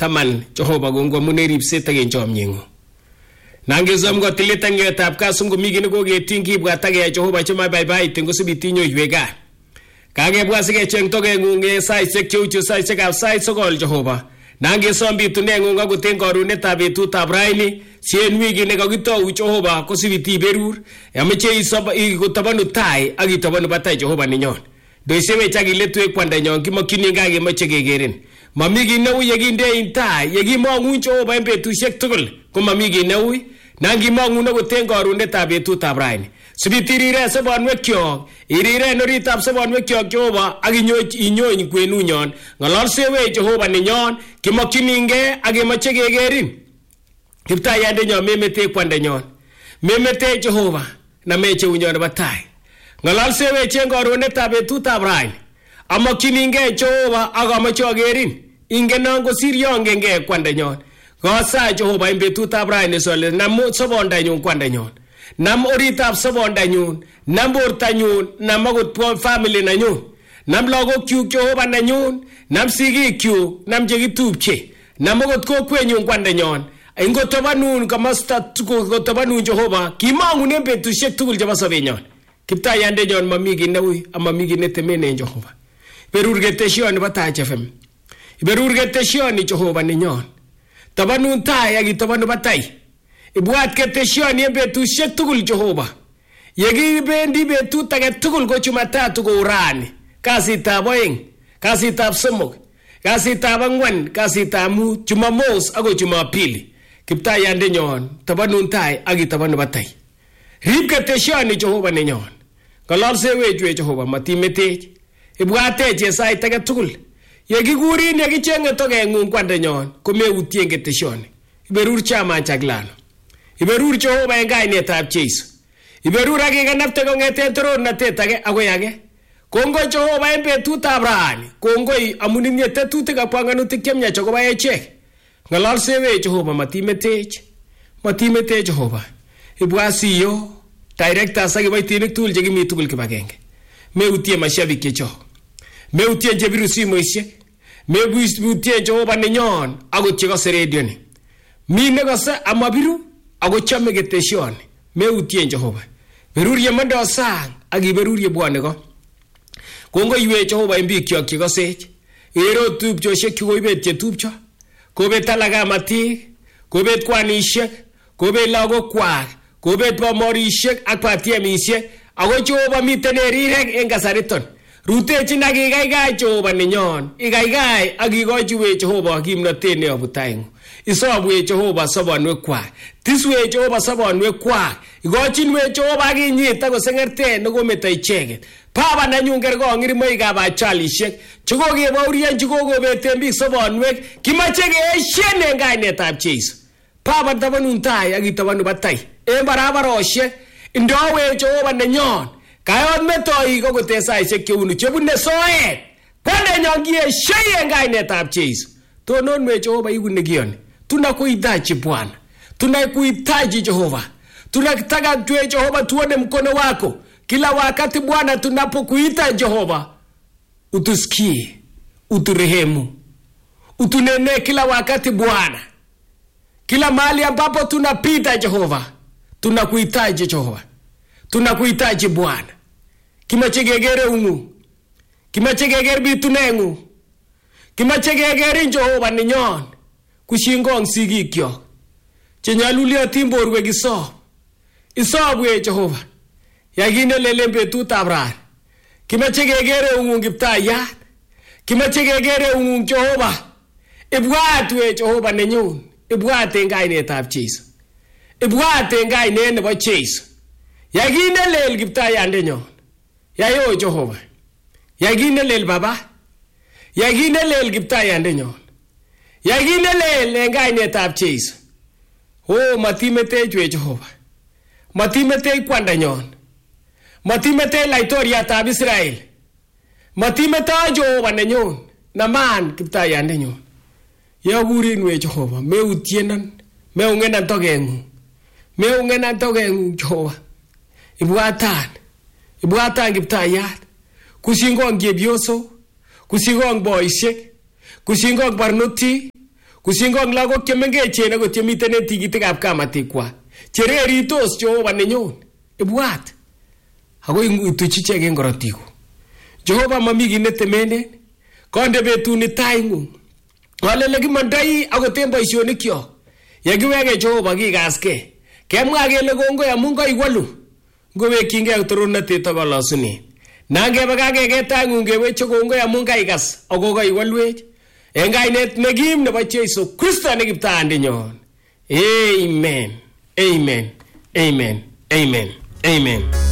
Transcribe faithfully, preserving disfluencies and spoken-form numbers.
taman Jehova gongwa munerip setagen chomyengu. Nangezom go tiletangetab kasungu migini go getingi bwatage Jehova chema bye bye tengo subitinyo ywega. Kagebwa sige cheng toge ngunge saisek cheuchu saisek ab sais sogol Jehova. Nangesom bitunengung agoten karunetab betutab raini sien wigi ne kagitou Jehova kosibiti berur yameche isoba ikotabanu tai ak itabanu batai Jehova ninyon. Doisewe chagiletwe kwandanyon kimakyini ngage meche kegerin. Mamigi neu yeginde intai yegimongu Jehova en betusiek tugul ko mamigi neu nangi mongu na goten karunetab betutab raini. Sibitirire sebonwekyok irire noritab sebonwekyok Jehova ak inyoy kwenunyon ngololsewe Jehova ninyon kimakyinige ak kemoche kegerin. Kiptayandenyon memete kwandanyon memete Jehova na meche unyon batai ngololsewe chen karunetab betutab raini amokyinige Jehova ak amoche agerin ingenon kosir yongenge kwandanyon gosa Jehova en betutab raini sole nam sobondanyun kwandanyon nam oritab sobondanyun nam bortanyun nam agot family nanyun nam lagokyuk Jehova nanyun nam sigikyuk nam chekitupche nam agot kokwenyun kwandanyon ingotobanun kamasta kotobanun Jehova kimangun en betusiek tugul chebo sobenyon. Kiptayandenyon mamigi neui amamigi netemenen Jehova. Berur getesyon nebo Taach F M. Berur getesyon Jehova ninyon. Tabanun tai ak itabanu batai. Ibwat getesyon en betusiek tugul Jehova. Yegibendi betut age tugul ko Jumatatu ko urani. Kasitab oeng, kasitab somok, kasitab angwan, kasitab mut, Jumamos ako Jumapili. Kiptayandenyon tabanun tai ak itabanu batai. Rib ketesyon Jehova ninyon. Ngololsewech Jehova matimetech. Ibwatech en sait age tugul. Yegigurin yegichenge togengung kwandanyon komeutien ketesyon. Iberur chama chaglano. Iberur Jehova en kainetab Jesu. Iberur ak ikanapte kong'eten torornatet age agoi age. Kongoi Jehova en betutab rani. Kongoi amun itinye tetutik ak panganutik chemiach akobo echek. Ngololsewech Jehova matimetech. Matimetech Jehova. Ibwa siyo directors ak kiboitinik tugul chekimi tugul kibagenge. Meutie mashabik chechok. Meutie chebiru simoisiek. Meutie Jehova ninyon akot chekose radio ni. Mi nekose amabiru akot chome ketesyon. Meutie Jehova. Berur yemondo sang ak iberur yebwone ko. Kongoiwech Jehova en bikyok chekosech. Ero tupchosiek chukoibet chetupcho. Kobet alak kamatik, kobet kwanisiek, kobet lagokwak, kobet bomorisiek ak patiemisiek. Ako Jehova miten erirek en kasariton. Rutechin ak igaigai Jehova ninyon. Igaigai ak igochiwech Jehova kimnotet neyobu taingung. Isobwech Jehova sobonwekwak. Tiswech Jehova sobonwekwak. Igochinwech Jehova ak inyit ak kosengerten nekometo icheket. Baba nanyun kerkong irimoikab achalisiek chekokebourien chekokobeten biik sobonwek kimoche keesien en kainetab Jesu. Baba tabanun tai ak itabanu batai en barabarosiek indowech Jehova nenyon kayot metoi kokoten saisiek cheunu chebune soet kwandenyon kiesien en kainetab Jesu. Tononwech Jehova iku nekiyoni. Tunakuhitaji Bwana. Tunakuhitaji Jehova. Tunataka tuwe Jehova tuone mkono wako. Kila wakati Bwana tunapokuita Jehova, utusikie, uturehemu, utunene kila wakati Bwana. Kila mahali ambapo tunapita Jehova, tunakuhitaji Jehova. Tunakuhitaji Bwana. Kimache gegere ungu. Kimache gegere bitunengu. Kimache gegere Jehova ninyon. Kushingong sigikyok. Chenyaluliotin borwek isob. Isobwe Jehova. Yagine lele betutab rani. Kimache gegere ungung Kiptayat. Kimache gegere ungung Jehova. Ibwatwe Jehova nenyun. Ibwat en kainetab Jesu. Ibwat en kainet nebo Jesu. Yagine lele Kiptayandenyon. Yayo Jehova. Yagine lele Baba. Yagine lele Kiptayandenyon. Yagine lele en kainetab Jesu. Oh, matimetech Jehova. Matimetech kwandanyon. Matimetech laitoriatab Israel. Matimetech Jehova nenyon. Naman Kiptayandenyon. Yagurinwe Jehova. Meutienon. Meungenan togengung. Meungenan togengung Jehova. Ibwatan. Ibwatan Kiptayat. Kusingong chepyoso. Kusingong boisiek. Kusingong barnotik. kusingong lagok chemengechen akot chemiten en tikitikab kamatikwa chereritos Jehova nenyun ibwat ako ituch ichek en korotik. Jehova mami kit netemenen konde betuni taingung ng'alele kimondoi akot en boisionikyok yekiwege Jehova kikaske kemwa kele kongoi amun koiwalu ngowekyingei torornatet ak kalosunet nangebe kakeke taingung keweche kongoi amun kaikas ako koiwalwech en kainet nekim nebo Jesu Kristo ne kiptaandinyon. Amen, amen, amen, amen, amen.